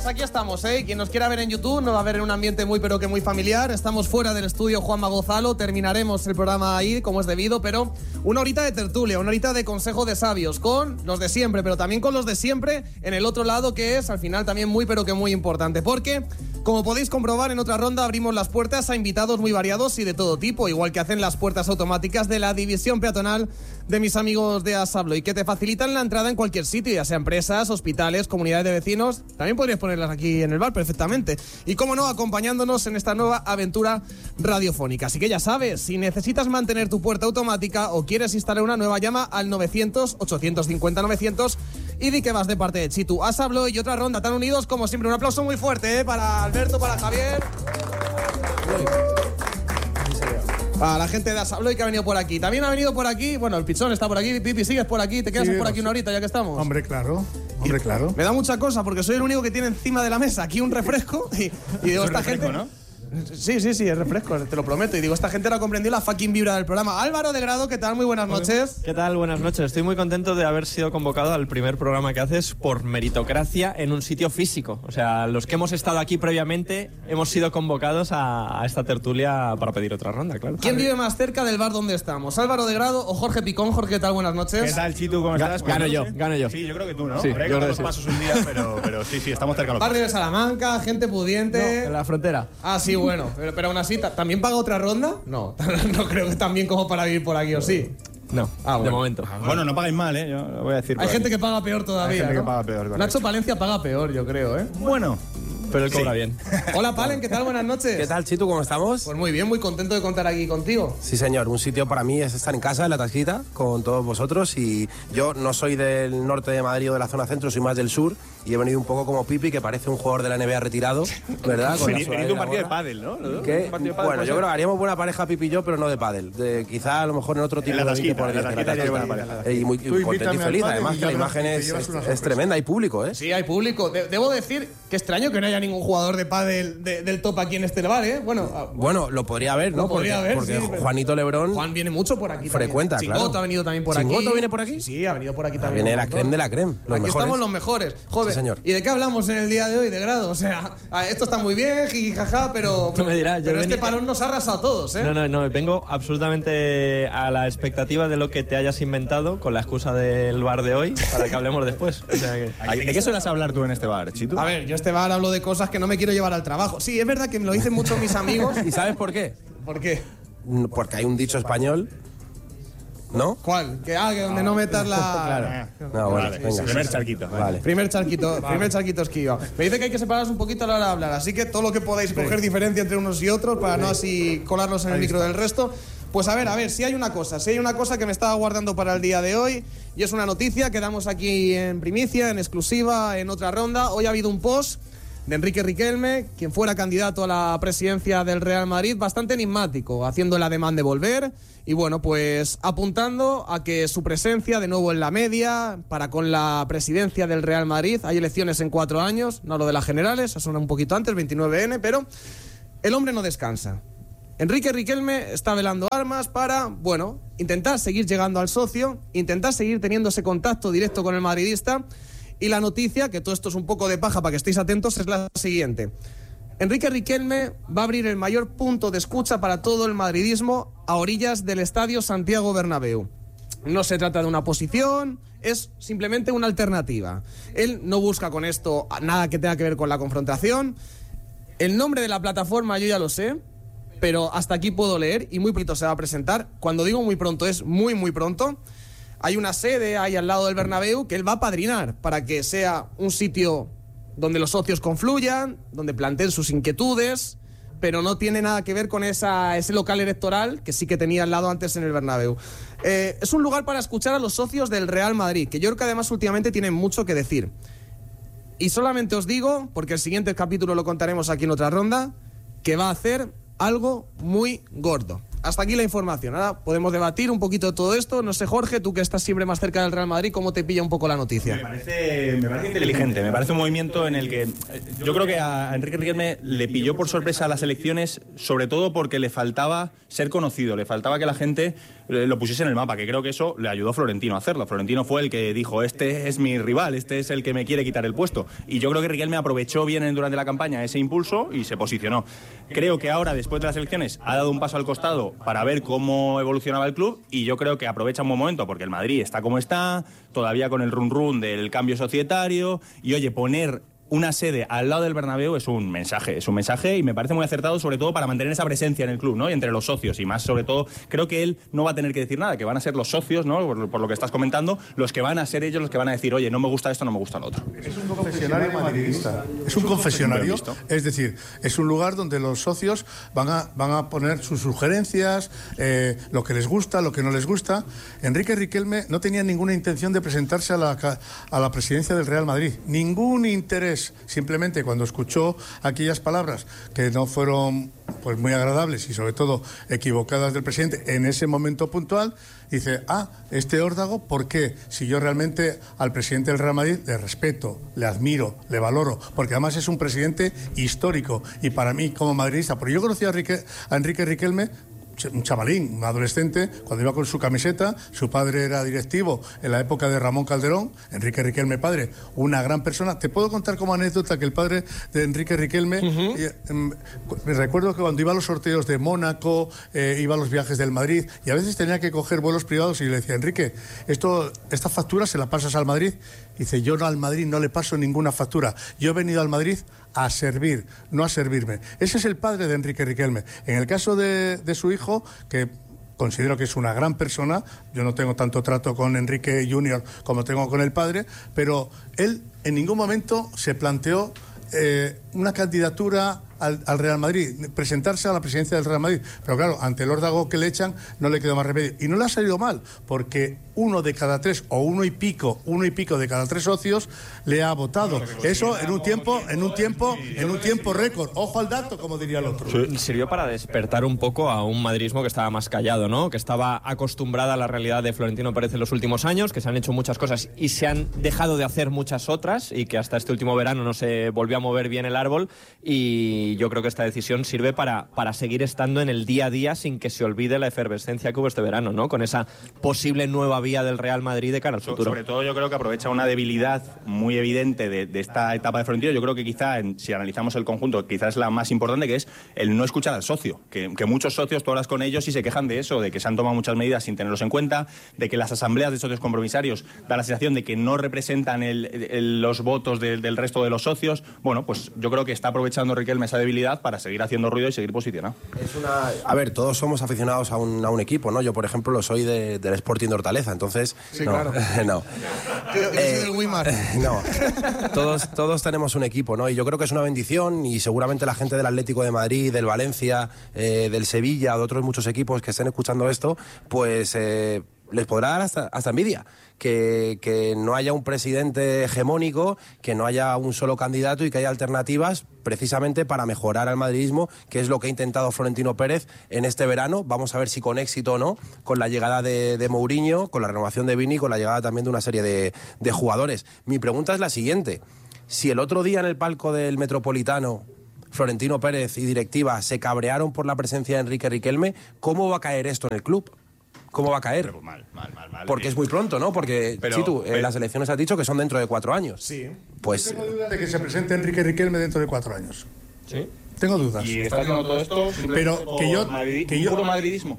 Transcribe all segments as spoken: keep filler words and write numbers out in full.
Aquí estamos, ¿eh? Quien nos quiera ver en YouTube nos va a ver en un ambiente muy pero que muy familiar. Estamos fuera del estudio Juanma Gonzalo, terminaremos el programa ahí como es debido, pero una horita de tertulia, una horita de consejo de sabios con los de siempre, pero también con los de siempre en el otro lado, que es al final también muy pero que muy importante, porque como podéis comprobar en otra ronda abrimos las puertas a invitados muy variados y de todo tipo, igual que hacen las puertas automáticas de la división peatonal de mis amigos de Asablo y que te facilitan la entrada en cualquier sitio, ya sea empresas, hospitales, comunidades de vecinos. También podrías ponerlas aquí en el bar perfectamente. Y cómo no, acompañándonos en esta nueva aventura radiofónica. Así que ya sabes, si necesitas mantener tu puerta automática o quieres instalar una nueva, llama al novecientos, ochocientos cincuenta, novecientos y di que vas de parte de Chitu. Asablo y otra ronda tan unidos como siempre. Un aplauso muy fuerte, ¿eh? Para Alberto, para Javier. A la gente de Asabloy que ha venido por aquí. También ha venido por aquí, bueno, el Pichón está por aquí, Pipi, sigues por aquí, te quedas sí, por aquí una horita ya que estamos. Hombre, claro, hombre, y claro. Me da mucha cosa porque soy el único que tiene encima de la mesa aquí un refresco y, y digo, esta refresco, gente... ¿no? Sí, sí, sí, es refresco, te lo prometo. Y digo, esta gente no ha comprendido la fucking vibra del programa. Álvaro de Grado, ¿qué tal? Muy buenas noches. ¿Qué tal? Buenas noches. Estoy muy contento de haber sido convocado al primer programa que haces por meritocracia en un sitio físico. O sea, los que hemos estado aquí previamente hemos sido convocados a, a esta tertulia para pedir otra ronda, claro. ¿Quién vive más cerca del bar donde estamos? ¿Álvaro de Grado o Jorge Picón? Jorge, ¿qué tal? Buenas noches. ¿Qué tal, Chitu? ¿Cómo estás? Gano yo, gano yo. Sí, yo creo que tú, ¿no? Sí, Habrá que dar los pasos un día, pero, pero sí, sí, estamos cerca de los Barrio de Salamanca, gente pudiente. No, en la frontera. Ah, sí, bueno, pero, pero aún así, ¿también paga otra ronda? No, no creo que tan bien como para vivir por aquí, ¿o sí? No, ah, bueno. de momento. Ah, bueno, no pagáis mal, ¿eh? Yo lo voy a decir. Hay gente aquí que paga peor todavía. Hay gente ¿no? que paga peor. Nacho Palencia paga peor, yo creo, ¿eh? Bueno. Pero él cobra sí. bien. Hola, Palen, ¿qué tal? Buenas noches. ¿Qué tal, Chitu? ¿Cómo estamos? Pues muy bien, muy contento de contar aquí contigo. Sí, señor. Un sitio para mí es estar en casa, en la Tasquita, con todos vosotros. Y yo no soy del norte de Madrid o de la zona centro, soy más del sur. Y he venido un poco como Pipi, que parece un jugador de la N B A retirado, ¿verdad? Con Venid un partido de pádel, ¿no? ¿Qué? Bueno, yo creo que haríamos buena pareja Pipi y yo, pero no de pádel. De, quizá a lo mejor en otro tipo en la de... tasquita, de en la tasquita haría buena pareja. Y muy y contento y feliz. Además que la imagen es, es, es tremenda. Hay público, ¿eh? Sí, hay público. De- debo decir que extraño que no haya ningún jugador de pádel de- del top aquí en este bar, ¿eh? Bueno, Bueno, lo podría haber, ¿no? Lo podría porque haber, porque sí, pero- Juanito Lebrón... Juan viene mucho por aquí. Frecuenta, también. claro. Chingoto ha venido también por aquí. ¿Chingoto viene por aquí? Sí, ha venido por aquí también. Viene la un montón. creme de la creme. Los Aquí mejores. estamos los mejores. Joder. Sí, señor. ¿Y de qué hablamos en el día de hoy, de Grado? O sea, esto está muy bien, jiji, jaja, pero, Tú me dirás, yo pero venía- este parón nos ha arrasado a todos, ¿eh? No, no, no, vengo absolutamente a la expectativa de lo que te hayas inventado con la excusa del bar de hoy para que hablemos después. O sea que... ¿De qué sueles hablar tú en este bar, Chitu? A ver, yo este bar hablo de cosas que no me quiero llevar al trabajo. Sí, es verdad que me lo dicen mucho mis amigos. ¿Y sabes por qué? ¿Por qué? Porque hay un dicho español, ¿no? ¿Cuál? Que, ah, que donde no metas la... No, bueno, Vale, venga. primer charquito. Vale. Primer charquito, primer charquito esquiva. Me dice que hay que separaros un poquito a la hora de hablar, así que todo lo que podáis coger diferencia entre unos y otros para no así colarnos en el micro del resto. Pues a ver, a ver, si hay una cosa, si hay una cosa que me estaba guardando para el día de hoy y es una noticia que damos aquí en primicia, en exclusiva, en otra ronda. Hoy ha habido un post de Enrique Riquelme, quien fuera candidato a la presidencia del Real Madrid, bastante enigmático, haciendo el ademán de volver y bueno, pues apuntando a que su presencia de nuevo en la media para con la presidencia del Real Madrid. Hay elecciones en cuatro años, no lo de las generales, eso suena un poquito antes, veintinueve ene, pero el hombre no descansa. Enrique Riquelme está velando armas para, bueno, intentar seguir llegando al socio, intentar seguir teniendo ese contacto directo con el madridista. Y la noticia, que todo esto es un poco de paja para que estéis atentos, es la siguiente. Enrique Riquelme va a abrir el mayor punto de escucha para todo el madridismo a orillas del estadio Santiago Bernabéu. No se trata de una posición, es simplemente una alternativa. Él no busca con esto nada que tenga que ver con la confrontación. El nombre de la plataforma yo ya lo sé, pero hasta aquí puedo leer y muy pronto se va a presentar. Cuando digo muy pronto es muy, muy pronto. Hay una sede ahí al lado del Bernabéu que él va a padrinar para que sea un sitio donde los socios confluyan, donde planteen sus inquietudes, pero no tiene nada que ver con esa, ese local electoral que sí que tenía al lado antes en el Bernabéu. Eh, es un lugar para escuchar a los socios del Real Madrid, que yo creo que además últimamente tienen mucho que decir. Y solamente os digo, porque el siguiente capítulo lo contaremos aquí en otra ronda, que va a hacer algo muy gordo. Hasta aquí la información. Ahora podemos debatir un poquito de todo esto. No sé, Jorge, tú que estás siempre más cerca del Real Madrid, ¿cómo te pilla un poco la noticia? Me parece, me parece inteligente, me parece un movimiento en el que yo creo que a Enrique Riquelme le pilló por sorpresa las elecciones, sobre todo porque le faltaba ser conocido, le faltaba que la gente lo pusiese en el mapa, que creo que eso le ayudó a Florentino a hacerlo. Florentino fue el que dijo, este es mi rival, este es el que me quiere quitar el puesto. Y yo creo que Riquelme aprovechó bien durante la campaña ese impulso y se posicionó. Creo que ahora, después de las elecciones, ha dado un paso al costado para ver cómo evolucionaba el club y yo creo que aprovecha un buen momento porque el Madrid está como está, todavía con el run run del cambio societario y, oye, poner una sede al lado del Bernabéu es un mensaje, es un mensaje y me parece muy acertado, sobre todo para mantener esa presencia en el club, ¿no? Y entre los socios y más, sobre todo, creo que él no va a tener que decir nada, que van a ser los socios, ¿no? Por, por lo que estás comentando, los que van a ser ellos los que van a decir, oye, no me gusta esto, no me gusta lo otro. Es un confesionario madridista. Es un confesionario, es decir, es un lugar donde los socios van a, van a poner sus sugerencias, eh, lo que les gusta, lo que no les gusta. Enrique Riquelme no tenía ninguna intención de presentarse a la, a la presidencia del Real Madrid, ningún interés. Simplemente cuando escuchó aquellas palabras que no fueron pues muy agradables y sobre todo equivocadas del presidente en ese momento puntual, dice, ah, este órdago, ¿por qué? Si yo realmente al presidente del Real Madrid le respeto, le admiro, le valoro, porque además es un presidente histórico y para mí como madridista, porque yo conocí a Enrique, a Enrique Riquelme, un chavalín, un adolescente, cuando iba con su camiseta, su padre era directivo en la época de Ramón Calderón, Enrique Riquelme padre, una gran persona. Te puedo contar como anécdota que el padre de Enrique Riquelme, uh-huh. eh, eh, me recuerdo que cuando iba a los sorteos de Mónaco, eh, iba a los viajes del Madrid, y a veces tenía que coger vuelos privados y le decía, Enrique, esto, esta factura se la pasas al Madrid. Y dice, yo no al Madrid no le paso ninguna factura, yo he venido al Madrid a servir, no a servirme. Ese es el padre de Enrique Riquelme. En el caso de, de su hijo, que considero que es una gran persona, yo no tengo tanto trato con Enrique junior como tengo con el padre, pero él en ningún momento se planteó eh, una candidatura al, al Real Madrid, presentarse a la presidencia del Real Madrid. Pero claro, ante el órdago que le echan, no le quedó más remedio. Y no le ha salido mal, porque uno de cada tres, o uno y pico, uno y pico de cada tres socios le ha votado. Eso en un tiempo, en un tiempo, en un tiempo récord. Ojo al dato, como diría el otro. Sí. Sirvió para despertar un poco a un madridismo que estaba más callado, ¿no? Que estaba acostumbrada a la realidad de Florentino Pérez en los últimos años, que se han hecho muchas cosas y se han dejado de hacer muchas otras, y que hasta este último verano no se volvió a mover bien el árbol. Y yo creo que esta decisión sirve para, para seguir estando en el día a día sin que se olvide la efervescencia que hubo este verano, ¿no? Con esa posible nueva vía del Real Madrid de cara al futuro. Sobre todo yo creo que aprovecha una debilidad muy evidente de, de esta etapa de Florentino. Yo creo que quizá, en, si analizamos el conjunto, quizás es la más importante, que es el no escuchar al socio. Que, que muchos socios, tú hablas con ellos y se quejan de eso, de que se han tomado muchas medidas sin tenerlos en cuenta, de que las asambleas de socios compromisarios da la sensación de que no representan el, el, los votos de, del resto de los socios. Bueno, pues yo creo que está aprovechando Riquelme esa debilidad para seguir haciendo ruido y seguir posicionado. Es una... A ver, todos somos aficionados a un, a un equipo, ¿no? Yo, por ejemplo, lo soy de, del Sporting de Hortaleza, entonces... Sí, no, claro. no. Yo, yo eh, soy del Wimar. No. Todos, todos tenemos un equipo, ¿no? Y yo creo que es una bendición, y seguramente la gente del Atlético de Madrid, del Valencia, eh, del Sevilla, de otros muchos equipos que estén escuchando esto, pues... Eh, les podrá dar hasta, hasta envidia que, que no haya un presidente hegemónico, que no haya un solo candidato y que haya alternativas precisamente para mejorar al madridismo, que es lo que ha intentado Florentino Pérez en este verano. Vamos a ver si con éxito o no, con la llegada de, de Mourinho, con la renovación de Vini, con la llegada también de una serie de, de jugadores. Mi pregunta es la siguiente: si el otro día en el palco del Metropolitano Florentino Pérez y directiva se cabrearon por la presencia de Enrique Riquelme, ¿cómo va a caer esto en el club? ¿Cómo va a caer? Pero mal, mal, mal, mal. Porque es muy pronto, ¿no? Porque, pero, sí, tú, pero, eh, las elecciones has dicho que son dentro de cuatro años. Sí. Pues... Tengo dudas de que se presente Enrique Riquelme dentro de cuatro años. ¿Sí? Tengo dudas. ¿Y está haciendo todo esto? Pero que yo... Madrid, que yo puro madridismo.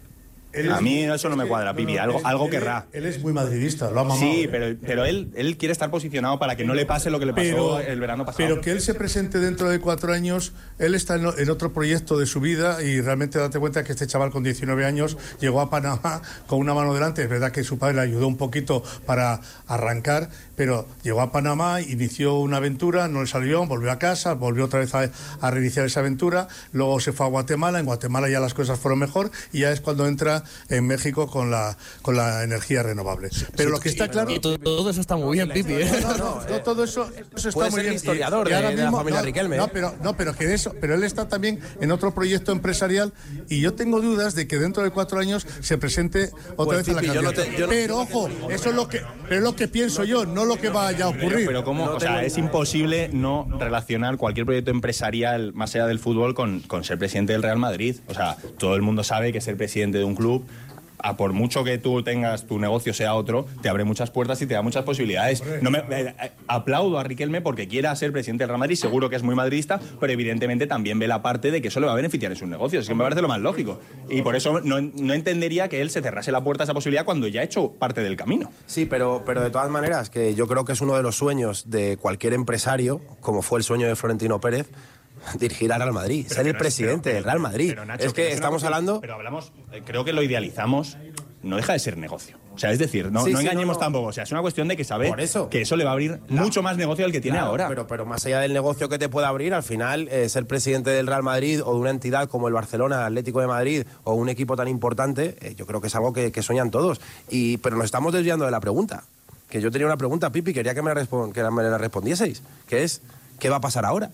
Es, a mí eso no me cuadra, Pipi, algo, él, algo él, querrá. Él es muy madridista, lo ha mamado. Sí, pero, pero él, él quiere estar posicionado para que no le pase lo que le pasó pero, el verano pasado. Pero que él se presente dentro de cuatro años, él está en, en otro proyecto de su vida, y realmente date cuenta que este chaval con diecinueve años llegó a Panamá con una mano delante. Es verdad que su padre le ayudó un poquito para arrancar, pero llegó a Panamá, inició una aventura, no le salió, volvió a casa, volvió otra vez a, a reiniciar esa aventura, luego se fue a Guatemala, en Guatemala ya las cosas fueron mejor, y ya es cuando entra en México con la con la energía renovable. Pero sí, lo que está claro... Y todo, todo eso está muy bien, Pipi, ¿eh? No, no, no, no, todo eso, eso está muy bien. Historiador y, y de, de mismo, la familia no, Riquelme. No, pero, no, pero que de eso, pero él está también en otro proyecto empresarial, y yo tengo dudas de que dentro de cuatro años se presente otra pues, vez Pipi, a la candidatura. No te, no... Pero ojo, eso es lo que, pero es lo que pienso yo, no lo que vaya a ocurrir. Pero, pero cómo, no o sea, es imposible no relacionar cualquier proyecto empresarial más allá del fútbol con, con ser presidente del Real Madrid. O sea, todo el mundo sabe que ser presidente de un club a por mucho que tú tengas, tu negocio sea otro, te abre muchas puertas y te da muchas posibilidades. No me, eh, aplaudo a Riquelme porque quiera ser presidente del Real Madrid, seguro que es muy madridista, pero evidentemente también ve la parte de que eso le va a beneficiar en sus negocios. Es que me parece lo más lógico. Y por eso no, no entendería que él se cerrase la puerta a esa posibilidad cuando ya ha hecho parte del camino. Sí, pero, pero de todas maneras, que yo creo que es uno de los sueños de cualquier empresario, como fue el sueño de Florentino Pérez, dirigir al Real Madrid, pero ser el no, presidente pero, del Real Madrid. Pero, Nacho, es que estamos cosa, hablando... Pero hablamos, creo que lo idealizamos, no deja de ser negocio. O sea, es decir, no, sí, no sí, engañemos no, no. tampoco. O sea, es una cuestión de que sabe eso. que eso le va a abrir no. mucho más negocio del que tiene claro, ahora. Pero, pero más allá del negocio que te pueda abrir, al final, eh, ser presidente del Real Madrid o de una entidad como el Barcelona, el Atlético de Madrid o un equipo tan importante, eh, yo creo que es algo que, que sueñan todos. Y, pero nos estamos desviando de la pregunta. Que yo tenía una pregunta, Pipi, quería que me la, respon- que me la respondieseis, que es, ¿qué va a pasar ahora?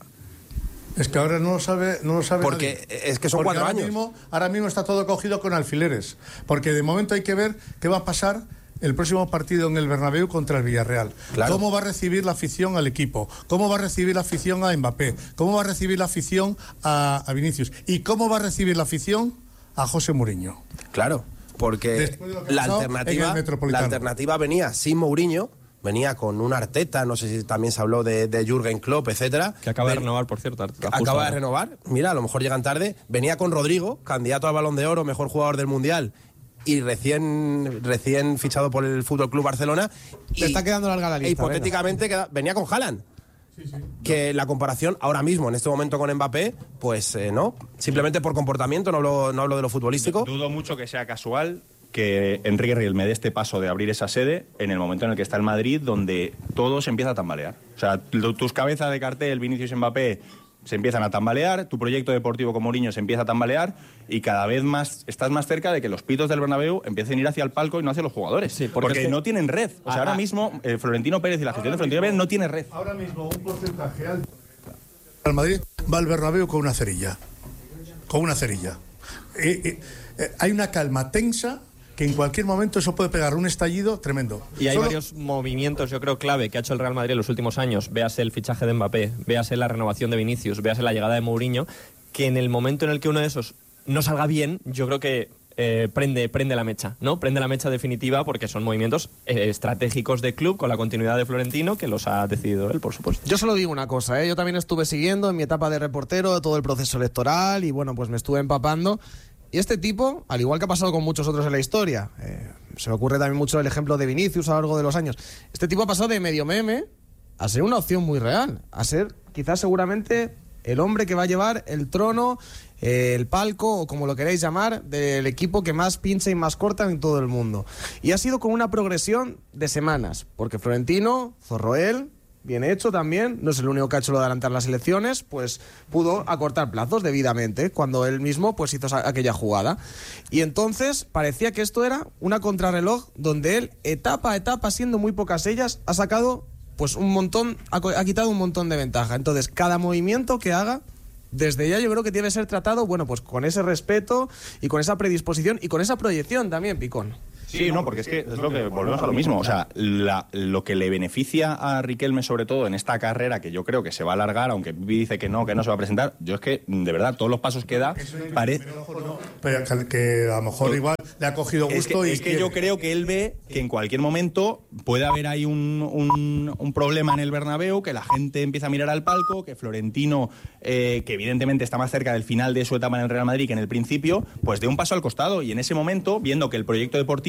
Es que ahora no lo sabe, no lo sabe Porque nadie. es que son Porque cuatro ahora años. Mismo, ahora mismo está todo cogido con alfileres. Porque de momento hay que ver qué va a pasar el próximo partido en el Bernabéu contra el Villarreal. Claro. ¿Cómo va a recibir la afición al equipo? ¿Cómo va a recibir la afición a Mbappé? ¿Cómo va a recibir la afición a, a Vinicius? ¿Y cómo va a recibir la afición a José Mourinho? Claro, porque la alternativa, la alternativa venía sin Mourinho. Venía con un Arteta, no sé si también se habló de, de Jürgen Klopp, etcétera. Que acaba de Ven, renovar, por cierto. Arteta, acaba de renovar. Mira, a lo mejor llegan tarde. Venía con Rodrigo, candidato al Balón de Oro, mejor jugador del Mundial, y recién recién fichado por el F C Barcelona. Te está quedando larga la lista. E hipotéticamente queda, venía con Haaland. Sí, sí. Que la comparación ahora mismo, en este momento con Mbappé, pues eh, no. Simplemente por comportamiento, no hablo, no hablo de lo futbolístico. Dudo mucho que sea casual que Enrique Riquelme dé este paso de abrir esa sede en el momento en el que está el Madrid, donde todo se empieza a tambalear. O sea, tus cabezas de cartel, Vinicius y Mbappé, se empiezan a tambalear, tu proyecto deportivo con Mourinho se empieza a tambalear y cada vez más estás más cerca de que los pitos del Bernabéu empiecen a ir hacia el palco y no hacia los jugadores. Sí, porque porque es que... no tienen red. O sea, ah, ahora mismo eh, Florentino Pérez y la gestión de Florentino Pérez no tiene red. Ahora mismo un porcentaje alto al Madrid va al Bernabéu con una cerilla. Con una cerilla. Eh, eh, eh, hay una calma tensa que en cualquier momento eso puede pegar un estallido tremendo. Y hay Solo... varios movimientos, yo creo, clave que ha hecho el Real Madrid en los últimos años. Véase el fichaje de Mbappé, véase la renovación de Vinicius, véase la llegada de Mourinho, que en el momento en el que uno de esos no salga bien, yo creo que eh, prende, prende la mecha, ¿no? Prende la mecha definitiva porque son movimientos eh, estratégicos de club con la continuidad de Florentino, que los ha decidido él, por supuesto. Yo solo digo una cosa, ¿eh? Yo también estuve siguiendo en mi etapa de reportero todo el proceso electoral y bueno, pues me estuve empapando. Y este tipo, al igual que ha pasado con muchos otros en la historia, eh, se me ocurre también mucho el ejemplo de Vinicius a lo largo de los años, este tipo ha pasado de medio meme a ser una opción muy real, a ser quizás seguramente el hombre que va a llevar el trono, eh, el palco o como lo queráis llamar, del equipo que más pincha y más corta en todo el mundo. Y ha sido con una progresión de semanas, porque Florentino, Zorroel... bien hecho también, no es el único que ha hecho lo de adelantar las elecciones, pues pudo acortar plazos debidamente cuando él mismo pues hizo aquella jugada. Y entonces parecía que esto era una contrarreloj donde él, etapa a etapa, siendo muy pocas ellas, ha sacado pues un montón, ha, ha quitado un montón de ventaja. Entonces, cada movimiento que haga, desde ya yo creo que debe ser tratado, bueno, pues con ese respeto y con esa predisposición y con esa proyección también, Picón. Sí, no, porque es que es lo que volvemos a lo mismo. O sea, la, lo que le beneficia a Riquelme, sobre todo en esta carrera, que yo creo que se va a alargar, aunque dice que no, que no se va a presentar, yo es que, de verdad, todos los pasos que da, parece... Pero que a lo mejor igual le ha cogido gusto es que, y... Es que yo creo que él ve que en cualquier momento puede haber ahí un, un, un problema en el Bernabéu, que la gente empieza a mirar al palco, que Florentino, eh, que evidentemente está más cerca del final de su etapa en el Real Madrid que en el principio, pues dé un paso al costado. Y en ese momento, viendo que el proyecto deportivo